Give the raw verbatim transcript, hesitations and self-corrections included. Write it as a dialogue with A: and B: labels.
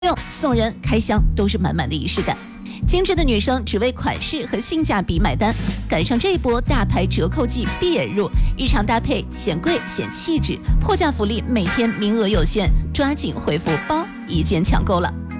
A: 用送人开箱都是满满的仪式感。精致的女生只为款式和性价比买单，赶上这一波大牌折扣季闭眼入，日常搭配显贵显气质，破价福利每天名额有限，抓紧回复包一键抢购了。